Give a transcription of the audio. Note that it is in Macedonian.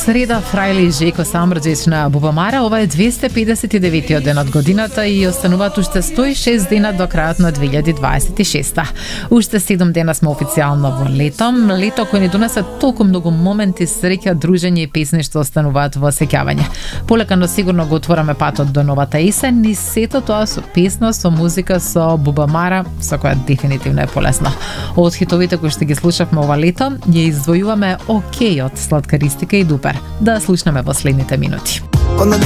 среда, Фрајли и Жеко Самрџич на Бубамара. Ова е 259-тиот ден од годината и остануваат уште 106 дена до крајот на 2026. Уште 7 дена сме официјално во летом. Лето кој ни донесе толку многу моменти, среќа, дружење и песни што остануваат во сеќавање. Полека но сигурно го отвораме патот до новата есен и сето тоа со песна, со музика, со Бубамара, со која дефинитивно е полесно. Од хитовите кои што ги слушавме ова лето, ја издвојуваме Океј од Сладкаристика и Дупер. Да слушнеме во следните минути.